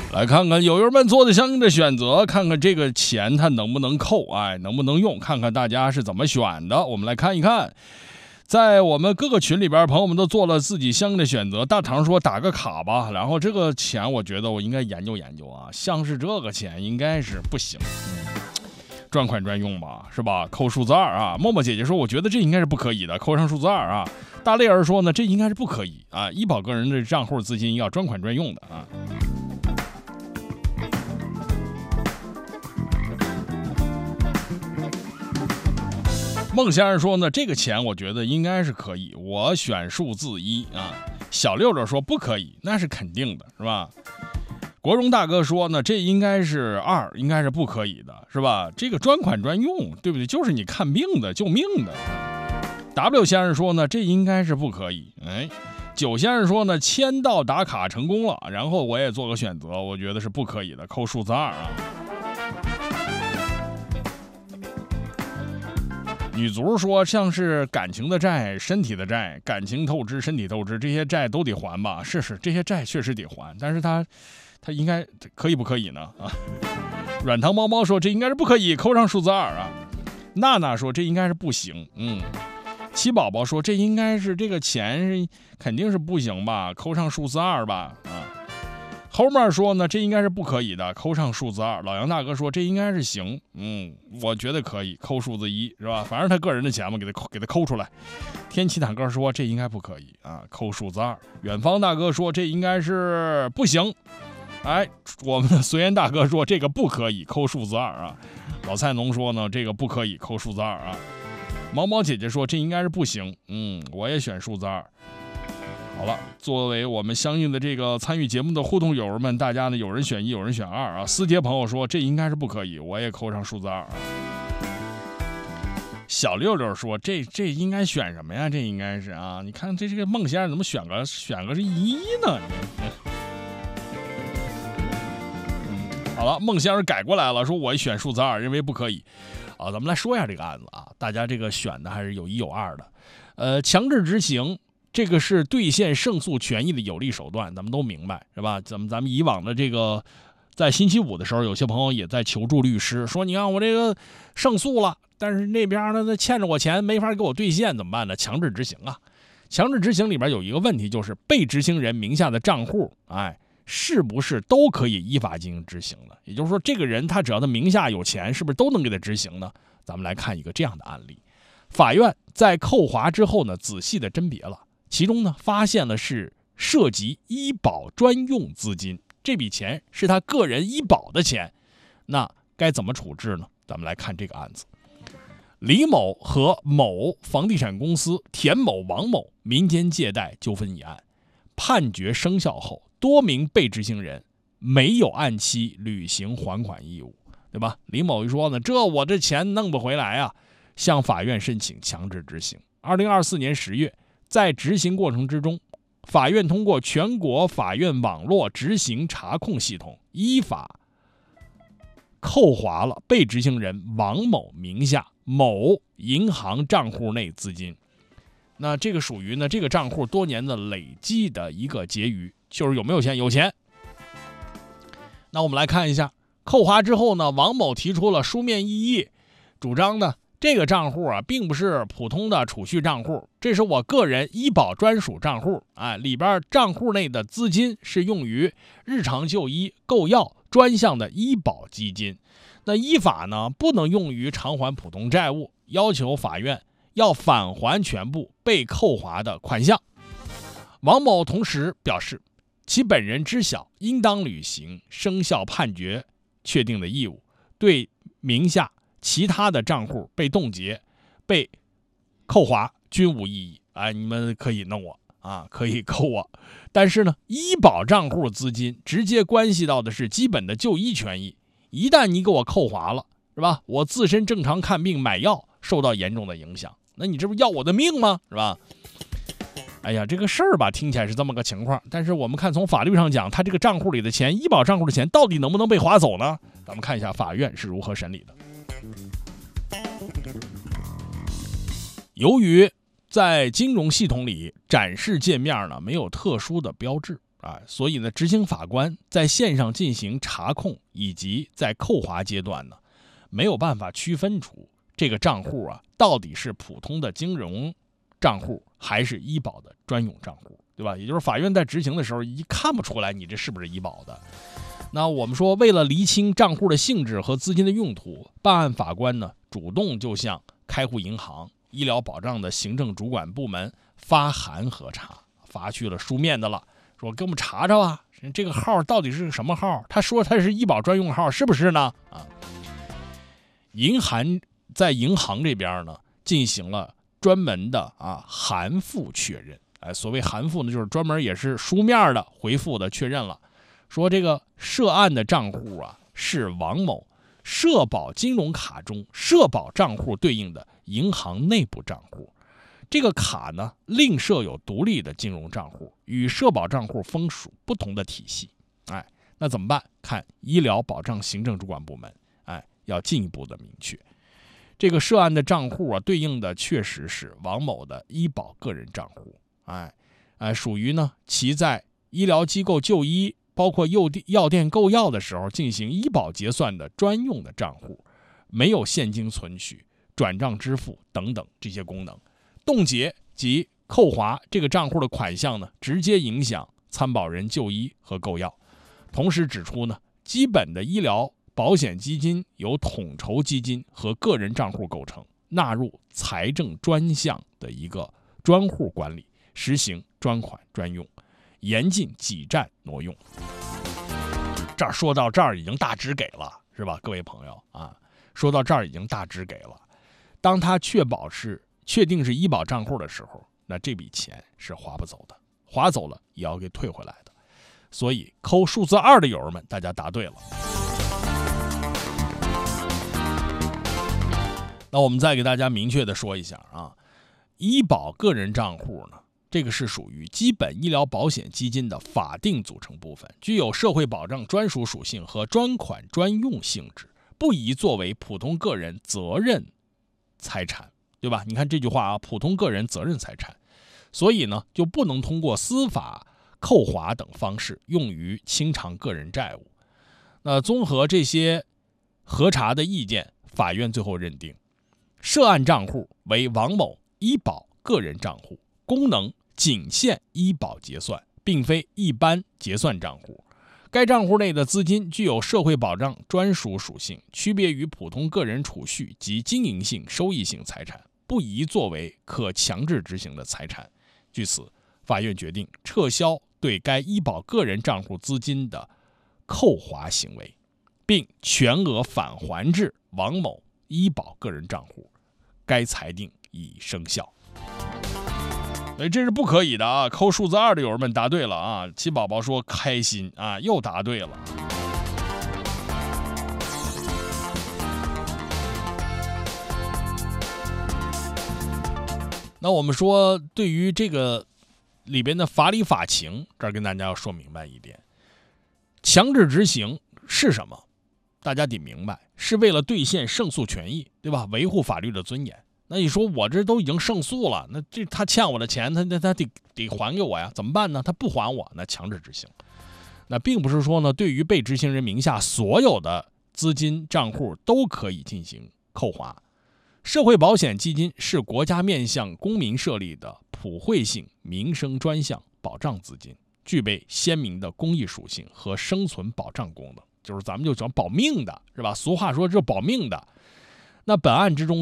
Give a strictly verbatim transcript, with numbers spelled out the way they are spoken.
来看看友友们做的相应的选择，看看这个钱它能不能扣，哎，能不能用，看看大家是怎么选的。我们来看一看，在我们各个群里边，朋友们都做了自己相应的选择。大唐说打个卡吧，然后这个钱我觉得我应该研究研究啊，像是这个钱应该是不行，嗯，专款专用吧，是吧？扣数字二啊。默默姐姐说，我觉得这应该是不可以的，扣上数字二啊。大泪儿说呢，这应该是不可以啊，医保个人的账户资金要专款专用的啊。孟先生说呢，这个钱我觉得应该是可以，我选数字一啊。小六六说不可以，那是肯定的，是吧？国荣大哥说呢，这应该是二，应该是不可以的，是吧？这个专款专用，对不对？就是你看病的、救命的。W 先生说呢，这应该是不可以。哎，九先生说呢，签到打卡成功了，然后我也做个选择，我觉得是不可以的，扣数字二啊。女足说，像是感情的债、身体的债，感情透支、身体透支，这些债都得还吧？是是，这些债确实得还，但是他他应该可以不可以呢？啊，软糖猫猫说这应该是不可以，扣上数字二啊。娜娜说这应该是不行，嗯。七宝宝说这应该是这个钱是肯定是不行吧，扣上数字二吧啊。后面说呢，这应该是不可以的，扣上数字二。老杨大哥说这应该是行，嗯，我觉得可以，扣数字一，是吧？反正他个人的钱嘛，给他扣给他扣出来。天启坦哥说这应该不可以啊，扣数字二。远方大哥说这应该是不行，哎，我们的随缘大哥说这个不可以，扣数字二啊。老菜农说呢，这个不可以，扣数字二啊。毛毛姐姐说这应该是不行，嗯，我也选数字二。好了，作为我们相应的这个参与节目的互动友人们，大家呢有人选一，有人选二啊。思杰朋友说这应该是不可以，我也扣上数字二啊。小六六说这这应该选什么呀？这应该是啊，你看这这个孟先生怎么选个选个是一呢？嗯，好了，孟先生改过来了，说我选数字二，认为不可以啊。咱们来说一下这个案子啊，大家这个选的还是有一有二的，呃，强制执行。这个是兑现胜诉权益的有力手段，咱们都明白，是吧？咱们咱们以往的这个，在星期五的时候，有些朋友也在求助律师，说你看我这个胜诉了，但是那边呢欠着我钱，没法给我兑现，怎么办呢？强制执行啊！强制执行里边有一个问题，就是被执行人名下的账户，哎，是不是都可以依法进行执行的？也就是说，这个人他只要他名下有钱，是不是都能给他执行呢？咱们来看一个这样的案例，法院在扣划之后呢，仔细的甄别了。其中呢，发现了是涉及医保专用资金，这笔钱是他个人医保的钱，那该怎么处置呢？咱们来看这个案子。李某和某房地产公司田某、王某民间借贷纠纷一案，判决生效后，多名被执行人没有按期履行还款义务，对吧？李某一说呢，这我这钱弄不回来啊，向法院申请强制执行。二零二四年十月。在执行过程之中，法院通过全国法院网络执行查控系统，依法扣划了被执行人王某名下某银行账户内资金。那这个属于呢这个账户多年的累计的一个结余，就是有没有钱？有钱。那我们来看一下，扣划之后呢，王某提出了书面异议，主张呢。这个账户啊，并不是普通的储蓄账户，这是我个人医保专属账户。哎，里边账户内的资金是用于日常就医、购药专项的医保基金。那依法呢，不能用于偿还普通债务，要求法院要返还全部被扣划的款项。王某同时表示，其本人知晓应当履行生效判决确定的义务，对名下其他的账户被冻结、被扣划均无异议。哎，你们可以弄我啊，可以扣我。但是呢，医保账户资金直接关系到的是基本的就医权益，一旦你给我扣划了，是吧？我自身正常看病买药受到严重的影响，那你这不要我的命吗？是吧？哎呀，这个事儿吧，听起来是这么个情况，但是我们看从法律上讲，他这个账户里的钱，医保账户的钱到底能不能被划走呢？咱们看一下法院是如何审理的。由于在金融系统里展示界面呢没有特殊的标志， 啊，所以呢，执行法官在线上进行查控以及在扣划阶段呢，没有办法区分出这个账户啊到底是普通的金融账户还是医保的专用账户，对吧？也就是法院在执行的时候，一看不出来你这是不是医保的。那我们说，为了厘清账户的性质和资金的用途，办案法官呢主动就向开户银行、医疗保障的行政主管部门发函核查，发去了书面的了，说给我们查查啊，这个号到底是个什么号？他说他是医保专用号，是不是呢？啊，银行在银行这边呢进行了专门的啊函复确认。哎，所谓函复呢，就是专门也是书面的回复的确认了，说这个涉案的账户啊是王某社保金融卡中社保账户对应的银行内部账户，这个卡呢另设有独立的金融账户，与社保账户分属不同的体系。哎，那怎么办？看医疗保障行政主管部门，哎，要进一步的明确，这个涉案的账户啊对应的确实是王某的医保个人账户。哎，哎，属于呢其在医疗机构就医，包括药店药店购药的时候进行医保结算的专用的账户，没有现金存取、转账支付等等这些功能。冻结及扣划这个账户的款项呢，直接影响参保人就医和购药。同时指出呢，基本的医疗保险基金由统筹基金和个人账户构成，纳入财政专项的一个专户管理。实行专款专用，严禁挤占挪用。这儿说到这儿已经大致给了，是吧，各位朋友啊？说到这儿已经大致给了。当他确保是确定是医保账户的时候，那这笔钱是划不走的，划走了也要给退回来的。所以扣数字二的友儿们，大家答对了。那我们再给大家明确的说一下啊，医保个人账户呢，这个是属于基本医疗保险基金的法定组成部分，具有社会保障专属属性和专款专用性质，不宜作为普通个人责任财产，对吧？你看这句话啊，普通个人责任财产，所以呢，就不能通过司法扣划等方式用于清偿个人债务。那综合这些核查的意见，法院最后认定，涉案账户为王某医保个人账户，功能仅限医保结算，并非一般结算账户。该账户内的资金具有社会保障专属属性，区别于普通个人储蓄及经营性收益性财产，不宜作为可强制执行的财产。据此，法院决定撤销对该医保个人账户资金的扣划行为，并全额返还至王某医保个人账户。该裁定已生效。所以这是不可以的啊！扣数字二的友人们答对了啊！七宝宝说开心啊，又答对了。那我们说，对于这个里边的法理法情，这儿跟大家要说明白一点：强制执行是什么？大家得明白，是为了兑现胜诉权益，对吧？维护法律的尊严。那你说我这都已经胜诉了，那这他欠我的钱，他他他得得还给我呀？怎么办呢？他不还我，那强制执行。那并不是说呢，对于被执行人名下所有的资金账户都可以进行扣划。社会保险基金是国家面向公民设立的普惠性民生专项保障资金，具备鲜明的公益属性和生存保障功能，就是咱们就讲保命的，是吧？俗话说这保命的。那本案之中